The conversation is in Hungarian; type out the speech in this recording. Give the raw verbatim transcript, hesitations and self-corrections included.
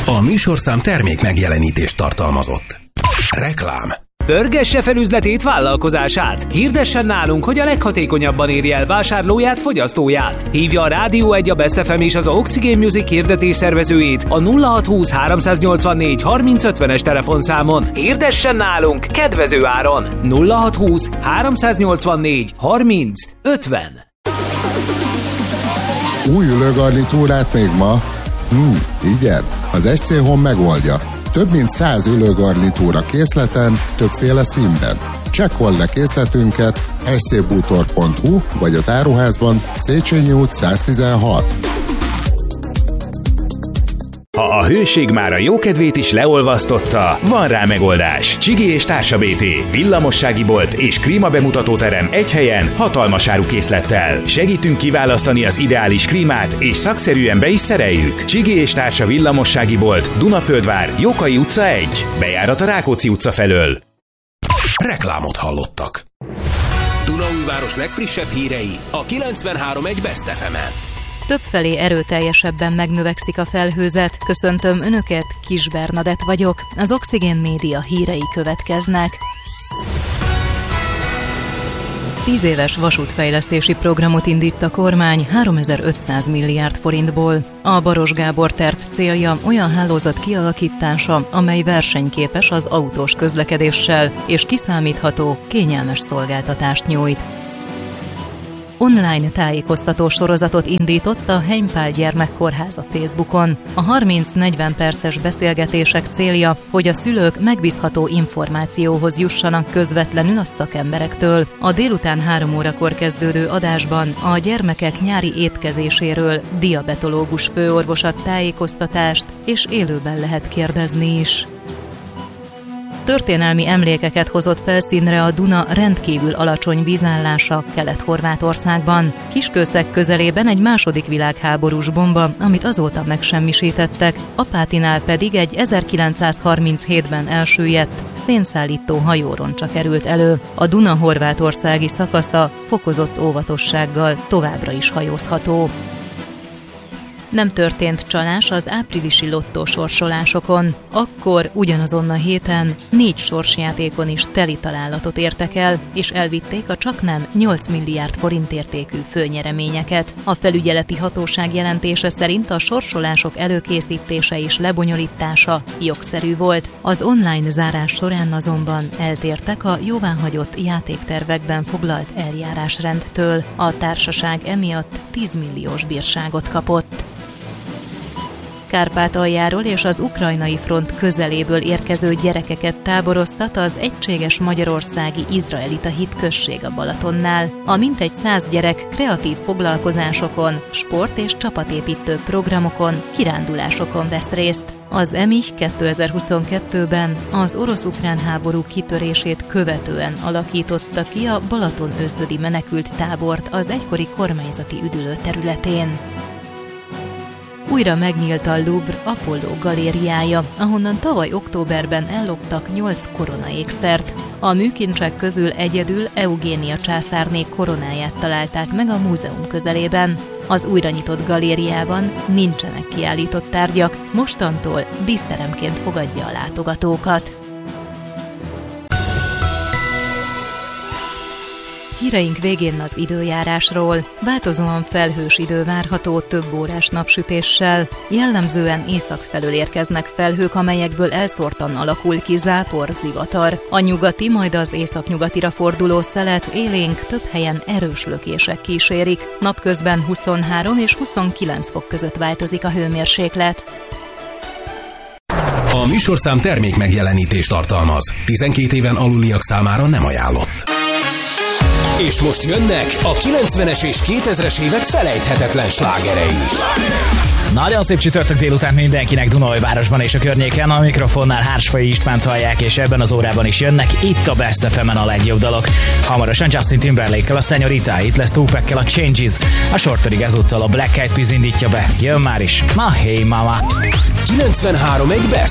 A műsorszám termék megjelenítést tartalmazott. Reklám. Pörgesse fel üzletét, vállalkozását. Hirdessen nálunk, hogy a leghatékonyabban érje el vásárlóját, fogyasztóját. Hívja a Rádió egy, a Best ef em és az Oxygen Music hirdetés szervezőjét a nulla hat húsz háromszáznyolcvannégy harminc ötvenes telefonszámon. Hirdessen nálunk kedvező áron. nulla hat húsz háromszáznyolcvannégy harminc ötven. Új ülőgarnitúrát még ma? Hm, igen, az es cé Home megoldja. Több mint száz ülőgarnitúra készleten, többféle színben. Csekkold le készletünket es cé bútor pont hu vagy az áruházban, Széchenyi út száztizenhat. Ha a hőség már a jókedvét is leolvasztotta, van rá megoldás. Csigi és Társa bé té, villamossági bolt és klímabemutatóterem egy helyen, hatalmas árukészlettel. Segítünk kiválasztani az ideális klímát, és szakszerűen be is szereljük. Csigi és Társa villamossági bolt, Dunaföldvár, Jókai utca egy. Bejárat a Rákóczi utca felől. Reklámot hallottak. Dunaújváros legfrissebb hírei a kilencvenhárom egy Best ef emen. Többfelé erőteljesebben megnövekszik a felhőzet. Köszöntöm Önöket, Kis Bernadett vagyok. Az Oxygen Média hírei következnek. Tíz éves vasútfejlesztési programot indít a kormány háromezer-ötszáz milliárd forintból. A Baros Gábor terv célja olyan hálózat kialakítása, amely versenyképes az autós közlekedéssel és kiszámítható, kényelmes szolgáltatást nyújt. Online tájékoztató sorozatot indított a Heimpál Gyermekkórház a Facebookon. A harminc-negyven perces beszélgetések célja, hogy a szülők megbízható információhoz jussanak közvetlenül a szakemberektől. A délután három órakor kezdődő adásban a gyermekek nyári étkezéséről diabetológus főorvos ad tájékoztatást, és élőben lehet kérdezni is. Történelmi emlékeket hozott felszínre a Duna rendkívül alacsony vízállása Kelet-Horvátországban. Kiskőszeg közelében egy második világháborús bomba, amit azóta megsemmisítettek, Apátinál pedig egy ezerkilencszázharminchétben elsüllyedt szénszállító hajóroncsa került elő. A Duna horvátországi szakasza fokozott óvatossággal továbbra is hajózható. Nem történt csalás az áprilisi lottó sorsolásokon. Akkor ugyanazon a héten négy sorsjátékon is teli találatot értek el, és elvitték a csaknem nyolc milliárd forint értékű főnyereményeket. A felügyeleti hatóság jelentése szerint a sorsolások előkészítése és lebonyolítása jogszerű volt. Az online zárás során azonban eltértek a jóváhagyott játéktervekben foglalt eljárásrendtől. A társaság emiatt tíz milliós bírságot kapott. Kárpátaljáról és az ukrajnai front közeléből érkező gyerekeket táboroztat az Egységes Magyarországi Izraelita Hitközség a Balatonnál. A mintegy száz gyerek kreatív foglalkozásokon, sport- és csapatépítő programokon, kirándulásokon vesz részt. Az em i kétezer-huszonkettőben az orosz-ukrán háború kitörését követően alakította ki a Balaton-őszödi menekült tábort az egykori kormányzati üdülő területén. Újra megnyílt a Louvre Apollo galériája, ahonnan tavaly októberben elloptak nyolc koronaékszert. A műkincsek közül egyedül Eugénia császárné koronáját találták meg a múzeum közelében. Az újra nyitott galériában nincsenek kiállított tárgyak, mostantól díszteremként fogadja a látogatókat. Híreink végén az időjárásról. Változóan felhős idő várható több órás napsütéssel. Jellemzően észak felől érkeznek felhők, amelyekből elszórtan alakul ki zápor, zivatar. A nyugati, majd az északnyugatira forduló szelet élénk több helyen erős lökések kísérik. Napközben huszonhárom és huszonkilenc fok között változik a hőmérséklet. A műsorszám termék megjelenítést tartalmaz. tizenkét éven aluliak számára nem ajánlott. És most jönnek a kilencvenes és kétezres évek felejthetetlen slágerei. Nagyon szép csütörtök délután mindenkinek Dunaújvárosban és a környéken. A mikrofonnál Hársfai Istvánt hallják, és ebben az órában is jönnek itt a Best ef emen a legjobb dalok. Hamarosan Justin Timberlake-kel, a Señorita, itt lesz Tupac-kel a Changes, a sort pedig ezúttal a Black Eyed Peas indítja be. Jön már is. Ma hey mama! kilencvenhárom egy Best